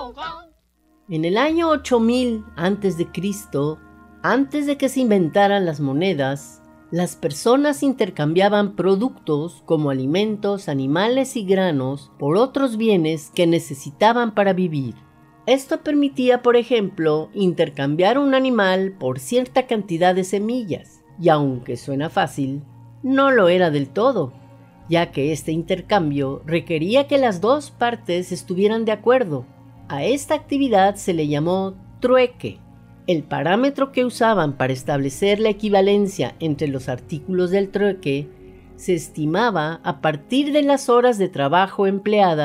En el año 8000 a.C., antes de que se inventaran las monedas, las personas intercambiaban productos como alimentos, animales y granos por otros bienes que necesitaban para vivir. Esto permitía, por ejemplo, intercambiar un animal por cierta cantidad de semillas, y aunque suena fácil, no lo era del todo, ya que este intercambio requería que las dos partes estuvieran de acuerdo. A esta actividad se le llamó trueque. El parámetro que usaban para establecer la equivalencia entre los artículos del trueque se estimaba a partir de las horas de trabajo empleadas